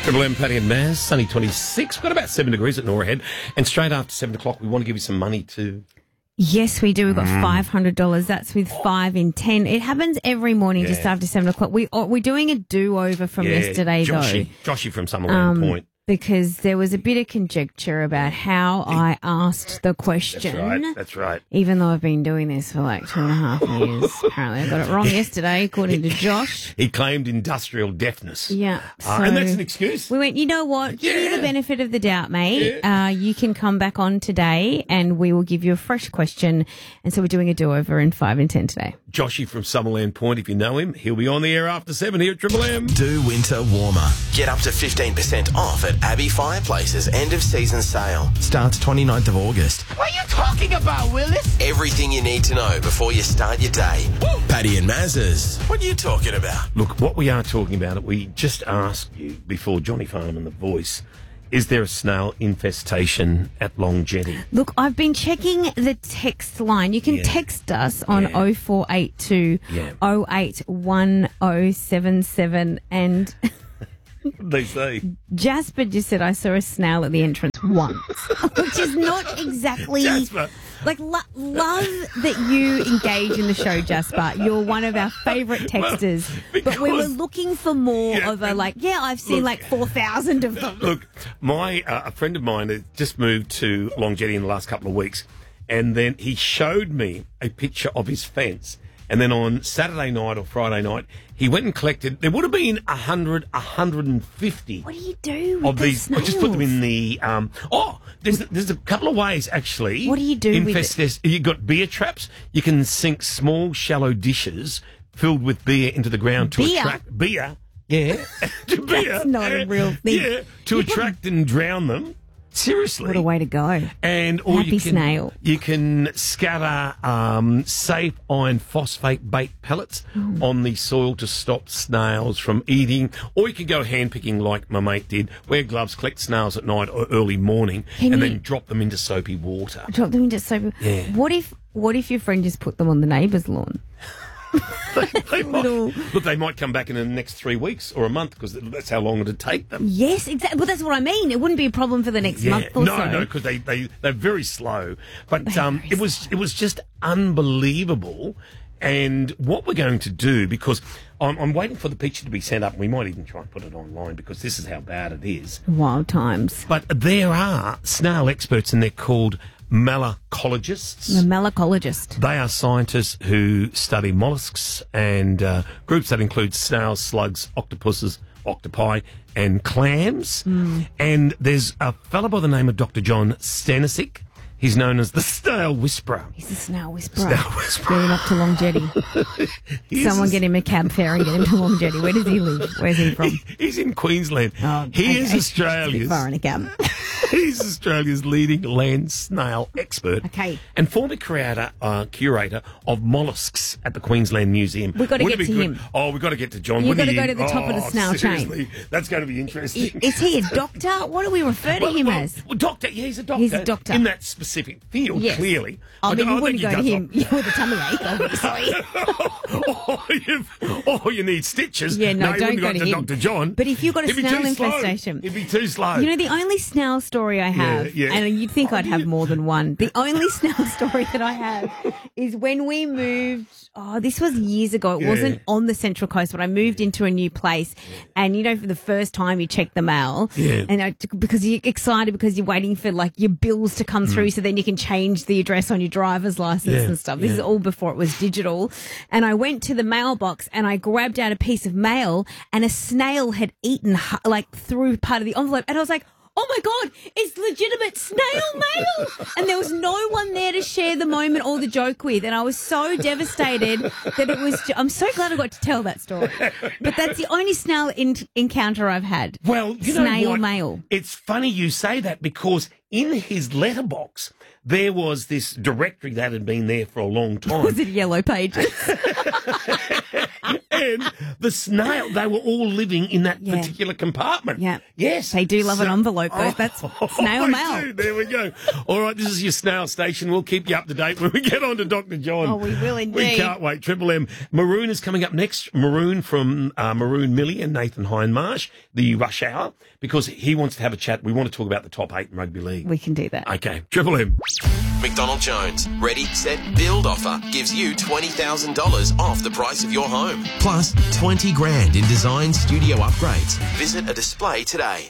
Triple M, Paddy and Maz, sunny 26. We've got about 7 degrees at Nora Head. And straight after 7 o'clock, we want to give you some money too. Yes, we do. We've got $500. That's with 5 in 10. It happens every morning just after 7 o'clock. We're doing a do-over from yesterday, Joshy from Summerland Point. Because there was a bit of conjecture about how I asked the question. That's right. Even though I've been doing this for like 2.5 years. Apparently I got it wrong yesterday, according to Josh. He claimed industrial deafness. Yeah. And that's an excuse. We went, you know what? Give you the benefit of the doubt, mate. Yeah. You can come back on today and we will give you a fresh question. And so we're doing a do-over in 5 in 10 today. Joshy from Summerland Point, if you know him, he'll be on the air after 7 here at Triple M. Do winter warmer. Get up to 15% off at Abbey Fireplace's end-of-season sale. Starts 29th of August. What are you talking about, Willis? Everything you need to know before you start your day. Woo! Paddy and Maz's. What are you talking about? Look, what we are talking about, we just asked you before Johnny Farnham and The Voice, is there a snail infestation at Long Jetty? Look, I've been checking the text line. You can text us on 0482 081077 and... They say. Jasper just said, I saw a snail at the entrance once, which is not exactly... Jasper. Like, love that you engage in the show, Jasper. You're one of our favourite texters. Well, but we were looking for more of a, I've seen like 4,000 of them. Look, a friend of mine has just moved to Long Jetty in the last couple of weeks, and then he showed me a picture of his fence. And then on Saturday night or Friday night, he went and collected. There would have been 100, 150. What do you do with these? Snails? I just put them in the. There's a couple of ways actually. What do you do with it? You've got beer traps. You can sink small, shallow dishes filled with beer into the ground to attract beer. Yeah, That's not a real thing. Yeah, to attract and drown them. Seriously. What a way to go. And Happy snail. You can scatter safe iron phosphate bait pellets on the soil to stop snails from eating. Or you can go hand picking like my mate did. Wear gloves, collect snails at night or early morning then drop them into soapy water. Drop them into soapy water. Yeah. What if your friend just put them on the neighbour's lawn? they might come back in the next 3 weeks or a month because that's how long it'd take them. Yes, exactly. Well, that's what I mean. It wouldn't be a problem for the next month or so. No, because they're very slow. But it was just unbelievable. And what we're going to do, because I'm waiting for the picture to be sent up, and we might even try and put it online because this is how bad it is. Wild times. But there are snail experts, and they're called malacologists. The malacologist. They are scientists who study mollusks and groups that include snails, slugs, octopuses, octopi, and clams. And there's a fellow by the name of Dr. John Stanisic. He's known as the Snail Whisperer. He's the Snail Whisperer. Get him up to Long Jetty. Someone get him a cab fare and get him to Long Jetty. Where does he live? Where's he from? He's in Queensland. He is Australia's... far in a cab. He's Australia's leading land snail expert. Okay. And former curator of mollusks at the Queensland Museum. We've got to get to him. Oh, we've got to get to John. You've got to go to the top of the snail seriously, chain. That's going to be interesting. Is he a doctor? What do we refer to him as? Doctor. Yeah, he's a doctor. He's a doctor. In that specific field, clearly. I mean, you wouldn't go to him with a tummy ache, obviously. You need stitches. Yeah, no, don't go to him. Dr. John. But if you've got a snail infestation... He'd be too slow. You know, the only snail story I have, and you'd think I'd have more than one, the only snail story that I have is when we moved, this was years ago. It wasn't on the Central Coast, but I moved into a new place. And, you know, for the first time you check the mail, and because you're excited because you're waiting for, like, your bills to come through so then you can change the address on your driver's license and stuff. This is all before it was digital. And I went to the mailbox and I grabbed out a piece of mail and a snail had eaten, through part of the envelope. And I was like, oh my God, it's legitimate snail mail. And there was no one there to share the moment or the joke with. And I was so devastated that it was, I'm so glad I got to tell that story. But that's the only snail encounter I've had. Well, you snail know what? mail. It's funny you say that because in his letterbox, there was this directory that had been there for a long time. Was it Yellow Pages? And the snail, they were all living in that particular compartment. Yeah. Yes. They do love an envelope, though. That's snail mail. Do. There we go. All right, this is your snail station. We'll keep you up to date when we get on to Dr. John. Oh, we will indeed. We can't wait. Triple M. Maroon is coming up next. Maroon from Maroon Millie and Nathan Hindmarsh, the Rush Hour, because he wants to have a chat. We want to talk about the top 8 in rugby league. We can do that. Okay. Triple M. McDonald Jones Ready, Set, Build offer gives you $20,000 off the price of your home. Plus 20 grand in design studio upgrades. Visit a display today.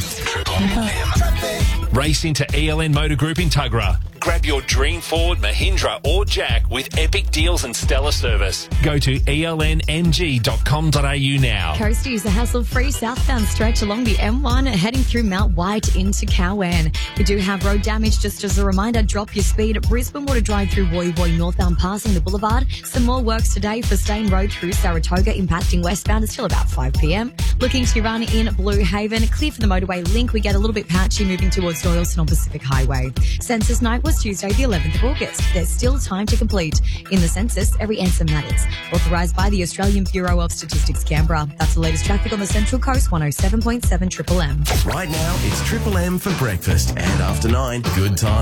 Race into ELN Motor Group in Tuggerah. Grab your dream Ford, Mahindra or Jack with epic deals and stellar service. Go to elnmg.com.au now. Coastie is a hassle-free southbound stretch along the M1 heading through Mount White into Cowan. We do have road damage. Just as a reminder, drop your speed at Brisbane Water Drive through Woy Woy northbound passing the boulevard. Some more works today for Stain Road through Saratoga impacting westbound until about 5 p.m. Looking to run in Blue Haven. Clear for the motorway link. We get a little bit patchy moving towards Doylestown on Pacific Highway. Census night was Tuesday the 11th of August. There's still time to complete. In the census, every answer matters. Authorised by the Australian Bureau of Statistics, Canberra. That's the latest traffic on the Central Coast, 107.7 Triple M. Right now, it's Triple M for breakfast and after 9, good time.